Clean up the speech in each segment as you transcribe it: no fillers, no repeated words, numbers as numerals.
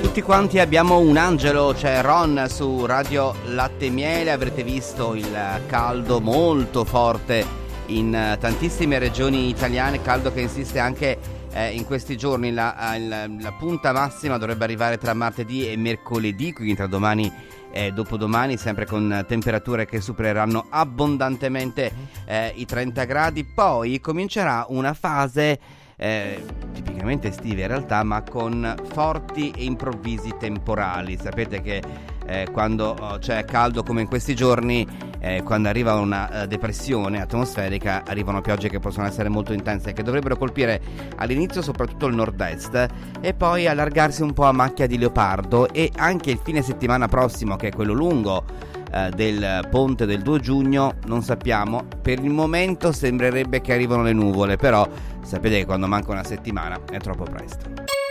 Tutti quanti abbiamo un angelo, c'è Ron su Radio Latte e Miele. Avrete visto il caldo molto forte in tantissime regioni italiane, caldo che insiste anche in questi giorni. La punta massima dovrebbe arrivare tra martedì e mercoledì, quindi tra domani e dopodomani, sempre con temperature che supereranno abbondantemente i 30 gradi. Poi comincerà una fase tipicamente estive in realtà, ma con forti e improvvisi temporali. Sapete che quando c'è caldo come in questi giorni, quando arriva una depressione atmosferica, arrivano piogge che possono essere molto intense, che dovrebbero colpire all'inizio soprattutto il nord-est e poi allargarsi un po' a macchia di leopardo. E anche il fine settimana prossimo, che è quello lungo del ponte del 2 giugno, non sappiamo. Per il momento sembrerebbe che arrivano le nuvole, però sapete che quando manca una settimana è troppo presto.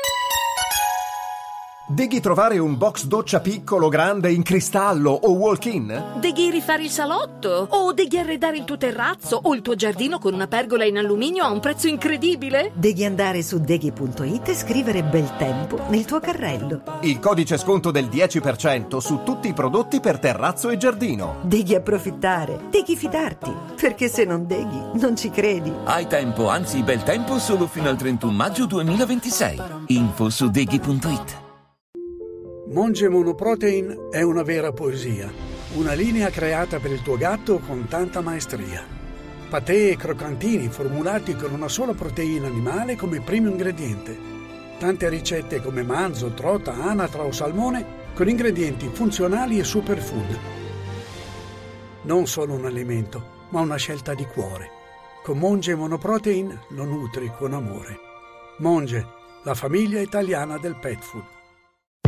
Devi trovare un box doccia piccolo, grande, in cristallo o walk-in? Devi rifare il salotto? O devi arredare il tuo terrazzo o il tuo giardino con una pergola in alluminio a un prezzo incredibile? Devi andare su Deghi.it e scrivere bel tempo nel tuo carrello. Il codice sconto del 10% su tutti i prodotti per terrazzo e giardino. Devi approfittare, devi fidarti, perché se non deghi non ci credi. Hai tempo, anzi bel tempo, solo fino al 31 maggio 2026. Info su Deghi.it. Monge Monoprotein è una vera poesia, una linea creata per il tuo gatto con tanta maestria. Patè e croccantini formulati con una sola proteina animale come primo ingrediente. Tante ricette come manzo, trota, anatra o salmone con ingredienti funzionali e superfood. Non solo un alimento, ma una scelta di cuore. Con Monge Monoprotein lo nutri con amore. Monge, la famiglia italiana del pet food.